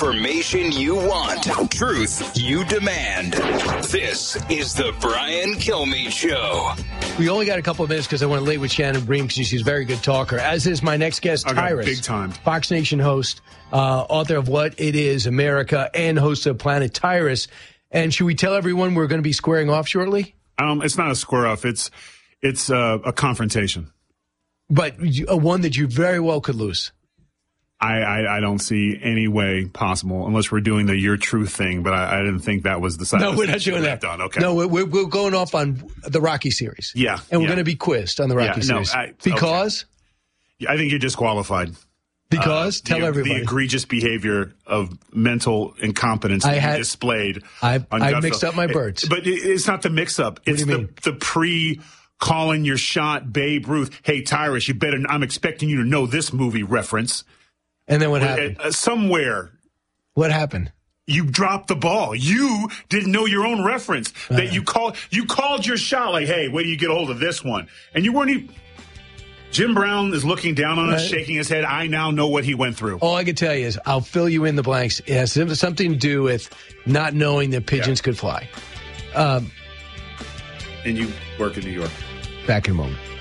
Information you want. Truth you demand. This is the Brian Kilmeade Show. We only got a couple of minutes because I went late with Shannon Bream because she's a very good talker, as is my next guest, Tyrus. Big time. Fox Nation host, author of What It Is, America, and host of Planet Tyrus. And should we tell everyone we're going to be squaring off shortly? It's not a square off. It's a confrontation. But one that you very well could lose. I don't see any way possible unless we're doing the Your Truth thing, but I didn't think that was the side. No, we're not doing that. Done. Okay. No, we're going off on the Rocky series. Yeah. And we're going to be quizzed on the Rocky series. Because? Okay. I think you're disqualified. Because? Tell everybody. The egregious behavior of mental incompetence that you displayed. I mixed up my birds. But it's not the mix-up. It's the pre-calling your shot Babe Ruth. Hey, Tyrus, I'm expecting you to know this movie reference. And then what happened? Somewhere. What happened? You dropped the ball. You didn't know your own reference. That you called your shot like, hey, wait till you get a hold of this one. And you weren't even... Jim Brown is looking down on us, shaking his head. I now know what he went through. All I can tell you is I'll fill you in the blanks. It has something to do with not knowing that pigeons could fly. And you work in New York. Back in a moment.